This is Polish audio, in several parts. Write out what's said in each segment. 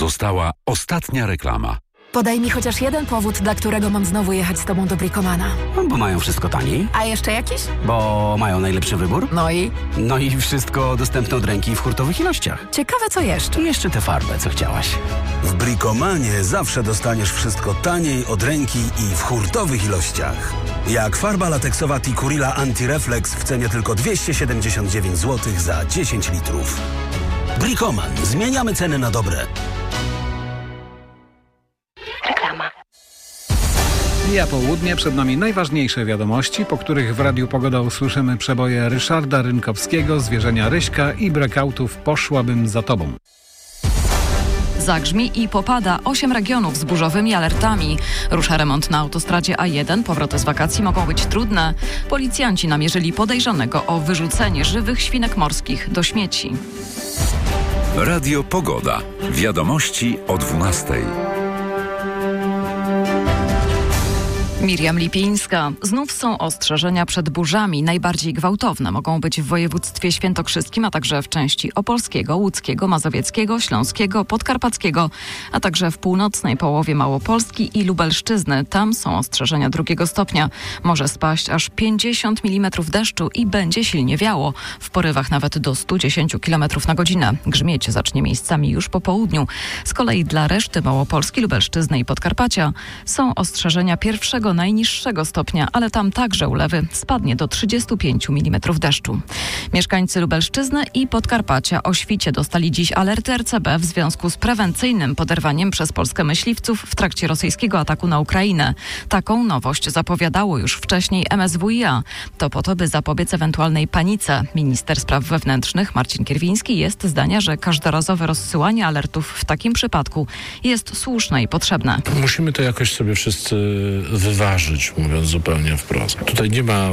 Została ostatnia reklama. Podaj mi chociaż jeden powód, dla którego mam znowu jechać z tobą do Bricomana. Bo mają wszystko taniej. A jeszcze jakiś? Bo mają najlepszy wybór. No i wszystko dostępne od ręki w hurtowych ilościach. ciekawe co jeszcze. I jeszcze tę farbę, co chciałaś. W Bricomanie zawsze dostaniesz wszystko taniej, od ręki i w hurtowych ilościach. Jak farba lateksowa Tikurila Anti-Reflex w cenie tylko 279 zł za 10 litrów. Bricoman. Zmieniamy ceny na dobre. Reklama. Ja południe, przed nami najważniejsze wiadomości, po których w Radiu Pogoda usłyszymy przeboje Ryszarda Rynkowskiego, Zwierzenia Ryśka i breakoutów Poszłabym za tobą. Zagrzmi i popada 8 regionów z burzowymi alertami. Rusza remont na autostradzie A1. Powroty z wakacji mogą być trudne. Policjanci namierzyli podejrzanego o wyrzucenie żywych świnek morskich do śmieci. Radio Pogoda. Wiadomości o 12:00. Miriam Lipińska. Znów są ostrzeżenia przed burzami. Najbardziej gwałtowne mogą być w województwie świętokrzyskim, a także w części opolskiego, łódzkiego, mazowieckiego, śląskiego, podkarpackiego, a także w północnej połowie Małopolski i Lubelszczyzny. Tam są ostrzeżenia 2 stopnia. Może spaść aż 50 mm deszczu i będzie silnie wiało. W porywach nawet do 110 km na godzinę. Grzmieć zacznie miejscami już po południu. Z kolei dla reszty Małopolski, Lubelszczyzny i Podkarpacia są ostrzeżenia pierwszego najniższego stopnia, ale tam także ulewy, spadnie do 35 mm deszczu. Mieszkańcy Lubelszczyzny i Podkarpacia o świcie dostali dziś alerty RCB w związku z prewencyjnym poderwaniem przez Polskę myśliwców w trakcie rosyjskiego ataku na Ukrainę. Taką nowość zapowiadało już wcześniej MSWiA. To po to, by zapobiec ewentualnej panice. Minister spraw wewnętrznych Marcin Kierwiński jest zdania, że każdorazowe rozsyłanie alertów w takim przypadku jest słuszne i potrzebne. Musimy to jakoś sobie wszyscy wyważyć, mówiąc zupełnie wprost. Tutaj nie ma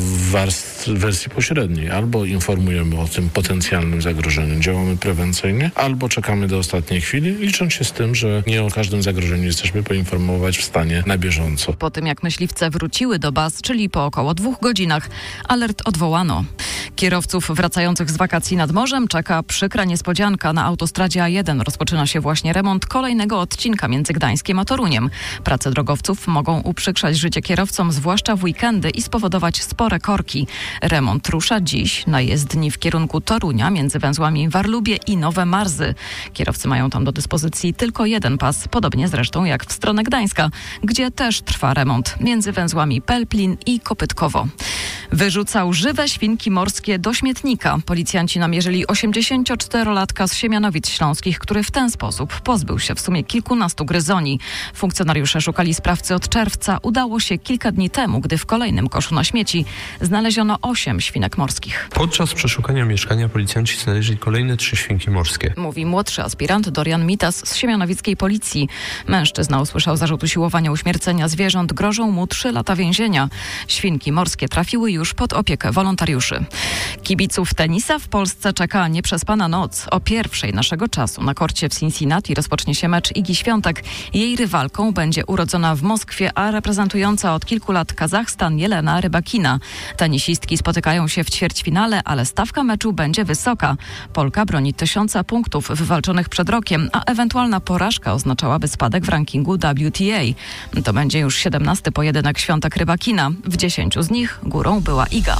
wersji pośredniej. Albo informujemy o tym potencjalnym zagrożeniu, działamy prewencyjnie, albo czekamy do ostatniej chwili, licząc się z tym, że nie o każdym zagrożeniu jesteśmy poinformować w stanie na bieżąco. Po tym jak myśliwce wróciły do baz, czyli po około 2 godzinach, alert odwołano. Kierowców wracających z wakacji nad morzem czeka przykra niespodzianka. Na autostradzie A1 rozpoczyna się właśnie remont kolejnego odcinka między Gdańskiem a Toruniem. Prace drogowców mogą uprzykrzać życie kierowcom, zwłaszcza w weekendy i spowodować spore korki. Remont rusza dziś na jezdni w kierunku Torunia między węzłami Warlubie i Nowe Marzy. Kierowcy mają tam do dyspozycji tylko jeden pas, podobnie zresztą jak w stronę Gdańska, gdzie też trwa remont między węzłami Pelplin i Kopytkowo. Wyrzucał żywe świnki morskie do śmietnika. Policjanci namierzyli 84-latka z Siemianowic Śląskich, który w ten sposób pozbył się w sumie kilkunastu gryzoni. Funkcjonariusze szukali sprawcy od czerwca. Udało się kilka dni temu, gdy w kolejnym koszu na śmieci znaleziono 8 świnek morskich. Podczas przeszukania mieszkania policjanci znaleźli kolejne 3 świnki morskie. Mówi młodszy aspirant Dorian Mitas z siemianowickiej policji. Mężczyzna usłyszał zarzut usiłowania uśmiercenia zwierząt. Grożą mu 3 lata więzienia. Świnki morskie trafiły już pod opiekę wolontariuszy. Kibiców tenisa w Polsce czeka nieprzespana noc. O 1:00 naszego czasu na korcie w Cincinnati rozpocznie się mecz Igi Świątek. Jej rywalką będzie urodzona w Moskwie, a reprezentująca od kilku lat Kazachstan Jelena Rybakina. Tenisistki spotykają się w ćwierćfinale, ale stawka meczu będzie wysoka. Polka broni 1000 punktów wywalczonych przed rokiem, a ewentualna porażka oznaczałaby spadek w rankingu WTA. To będzie już 17. pojedynek Świątek Rybakina. W 10 z nich górą była Iga.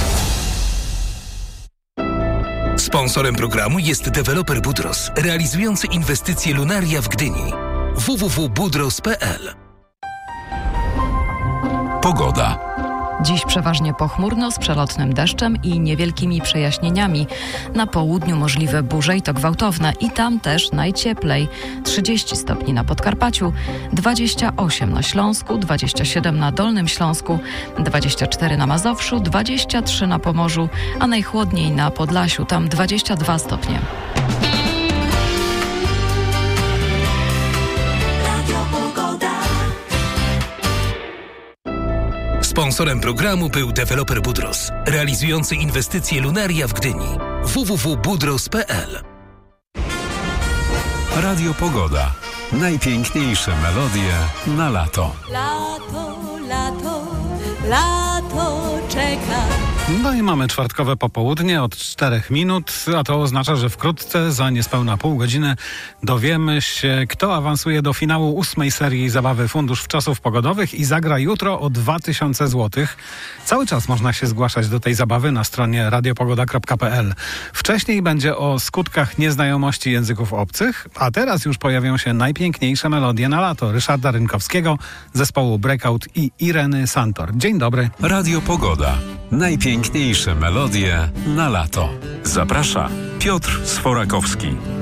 Sponsorem programu jest deweloper Budros, realizujący inwestycje Lunaria w Gdyni. www.budros.pl. Pogoda. Dziś przeważnie pochmurno z przelotnym deszczem i niewielkimi przejaśnieniami. Na południu możliwe burze i to gwałtowne i tam też najcieplej. 30 stopni na Podkarpaciu, 28 na Śląsku, 27 na Dolnym Śląsku, 24 na Mazowszu, 23 na Pomorzu, a najchłodniej na Podlasiu, tam 22 stopnie. Sponsorem programu był deweloper Budros, realizujący inwestycje Lunaria w Gdyni. www.budros.pl. Radio Pogoda. Najpiękniejsze melodie na lato. Lato, lato, lato czeka. No i mamy czwartkowe popołudnie od 4 minut, a to oznacza, że wkrótce, za niespełna pół godziny, dowiemy się, kto awansuje do finału 8. serii zabawy Fundusz Wczasów Pogodowych i zagra jutro o 2000 zł. Cały czas można się zgłaszać do tej zabawy na stronie radiopogoda.pl. Wcześniej będzie o skutkach nieznajomości języków obcych, a teraz już pojawią się najpiękniejsze melodie na lato Ryszarda Rynkowskiego, zespołu Breakout i Ireny Santor. Dzień dobry. Radio Pogoda. Najpiękniejsze melodie na lato. Zaprasza Piotr Sforakowski.